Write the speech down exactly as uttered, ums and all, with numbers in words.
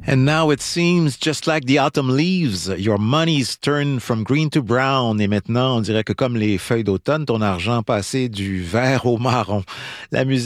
And now it seems just like the autumn leaves. Your money's turned from green to brown. Et maintenant, on dirait que comme les feuilles d'automne, ton argent passé du vert au marron. La musique